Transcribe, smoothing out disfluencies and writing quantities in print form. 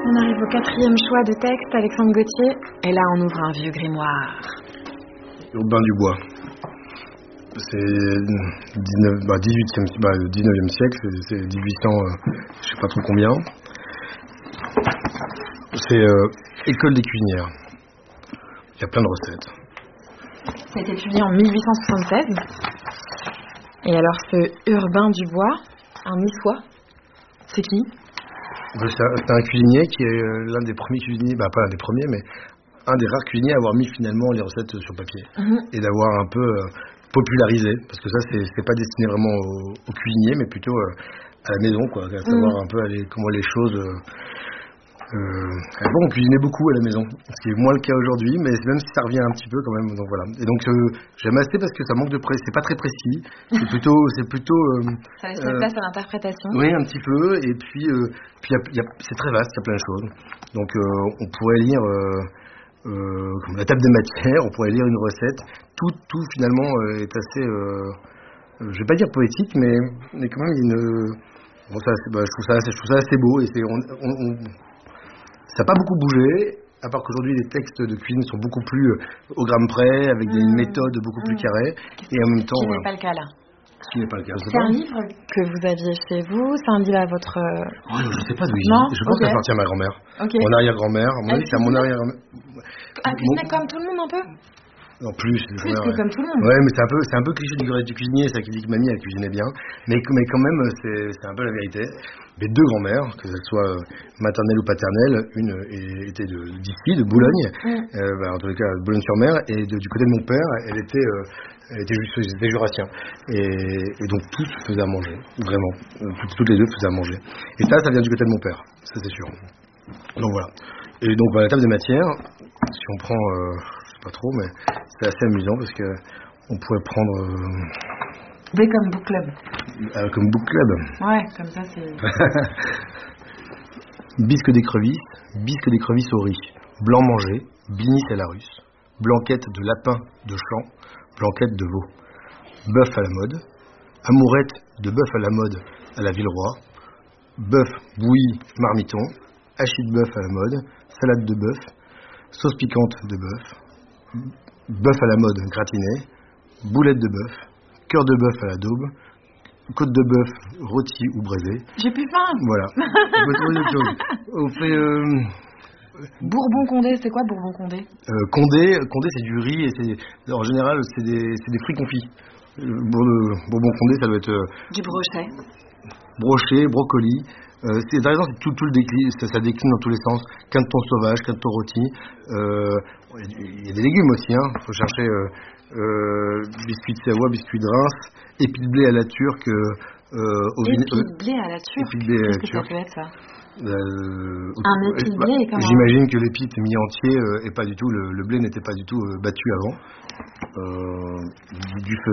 On arrive au 4e choix de texte, Alexandre Gauthier. Et là, on ouvre un vieux grimoire. Urbain du Bois. C'est 19e siècle, c'est 1800, je sais pas trop combien. C'est école des cuisinières. Il y a plein de recettes. Ça a été publié en 1876. Et alors, ce Urbain du Bois, un niçois, c'est qui ? C'est un cuisinier qui est l'un des premiers cuisiniers, pas l'un des premiers, mais un des rares cuisiniers à avoir mis finalement les recettes sur papier. Et d'avoir un peu popularisé, parce que ça c'est pas destiné vraiment aux cuisiniers, mais plutôt à la maison, quoi, à savoir un peu comment les choses... on cuisinait beaucoup à la maison, ce qui est moins le cas aujourd'hui, mais même si ça revient un petit peu quand même, donc voilà. Et donc j'aime assez parce que ça manque de c'est pas très précis, c'est plutôt ça laisse la place à l'interprétation. Oui, un petit peu, et puis c'est très vaste, il y a plein de choses. Donc on pourrait lire comme la table des matières, on pourrait lire une recette, tout finalement est assez je vais pas dire poétique, mais quand même il y a bon, je trouve ça assez beau, et ça n'a pas beaucoup bougé, à part qu'aujourd'hui les textes de cuisine sont beaucoup plus au gramme près, avec une méthode beaucoup plus carrée, et en même temps... Ce qui n'est pas le cas là. Ce qui n'est pas le cas. C'est un livre que vous aviez chez vous, c'est un livre à votre... Oh, je ne sais pas d'où il vient. Je pense que ça appartient à ma grand-mère. Mon arrière-grand-mère, à mon avis c'est à mon arrière-grand-mère. Cuisiner comme tout le monde un peu ? En plus que comme tout le monde. Ouais, mais c'est un peu cliché du cuisinier, ça, qui dit que mamie elle cuisinait bien, mais quand même c'est un peu la vérité. Mes deux grand-mères, que ce soit maternelle ou paternelle, une était d'ici, de Boulogne, en tous les cas de Boulogne-sur-Mer, et du côté de mon père, elle était jurassien, et donc tous faisaient à manger, vraiment, toutes les deux faisaient à manger. Et ça vient du côté de mon père, ça c'est sûr. Donc voilà. Et donc la table des matières, si on prend pas trop, mais c'est assez amusant parce que on pourrait prendre comme book club. Comme book club. Ouais, comme ça c'est. Bisque d'écrevisse au riz, blanc mangé, binis à la russe, blanquette de lapin de champ, blanquette de veau, bœuf à la mode, amourette de bœuf à la mode à la Villeroy, bœuf bouilli marmiton, hachis de bœuf à la mode, salade de bœuf, sauce piquante de bœuf, bœuf à la mode gratiné, boulette de bœuf, cœur de bœuf à la daube, côte de bœuf rôti ou braisé. J'ai plus faim. Voilà. On peut trouver autre chose. On fait Bourbon-Condé, c'est quoi Bourbon-Condé ? Condé c'est du riz, et en général c'est des fruits confits. Bourbon-Condé, ça doit être du brochet. Brochet, brocoli. T'as raison, c'est tout le déclin, ça décline dans tous les sens. Quinton sauvage, quinton rôti. Il y a des légumes aussi, hein. Faut chercher biscuit de Savoie, biscuit de Reims, épi de blé à la turque. Épi de blé à la turque. Qu'est-ce que ça peut être, ça ? Un épi de blé, comment ? J'imagine que l'épi était mis entier, et pas du tout. Le blé n'était pas du tout battu avant. Du feu.